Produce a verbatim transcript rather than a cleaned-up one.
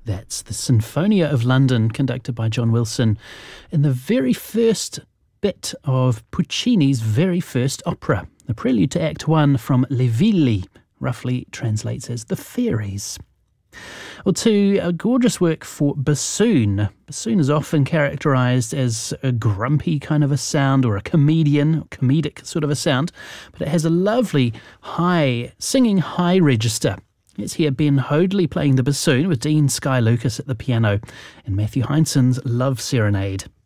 That's the Sinfonia of London, conducted by John Wilson, in the very first bit of Puccini's very first opera, the prelude to Act One from Le Villi, roughly translates as The Fairies. Well, to a gorgeous work for bassoon. Bassoon is often characterised as a grumpy kind of a sound, or a comedian, comedic sort of a sound, but it has a lovely high, singing high register. Let's hear Ben Hoadley playing the bassoon with Dean Sky Lucas at the piano in Matthew Heinsohn's Love Serenade.